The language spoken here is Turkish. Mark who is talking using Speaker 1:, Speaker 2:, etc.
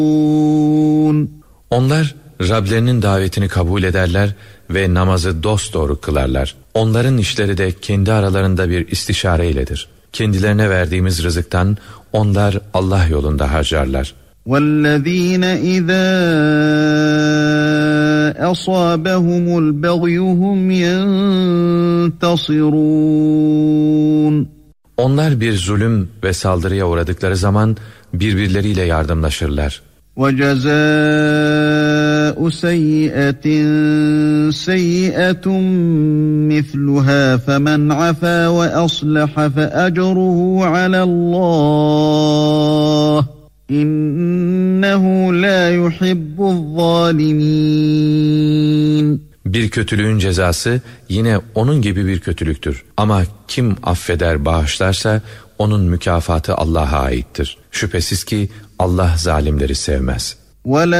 Speaker 1: Onlar Rablerinin davetini kabul ederler ve namazı dosdoğru kılarlar. Onların işleri de kendi aralarında bir istişare iledir. Kendilerine verdiğimiz rızıktan onlar Allah yolunda harcarlar.
Speaker 2: وَالَّذ۪ينَ اِذَا أَصَابَهُمُ الْبَغْيُ هُمْ يَنْتَصِرُونَ
Speaker 1: Onlar bir zulüm ve saldırıya uğradıkları zaman birbirleriyle yardımlaşırlar.
Speaker 2: وَجَزَاءُ سَيِّئَةٍ سَيِّئَةٌ مِثْلُهَا فَمَنْ عَفَا وَأَصْلَحَ فَأَجْرُهُ عَلَى اللّٰهِ إِنَّهُ لَا يُحِبُّ الظَّالِمِينَ
Speaker 1: Bir kötülüğün cezası yine onun gibi bir kötülüktür. Ama kim affeder, bağışlarsa onun mükafatı Allah'a aittir. Şüphesiz ki Allah zalimleri sevmez.
Speaker 2: وَلَا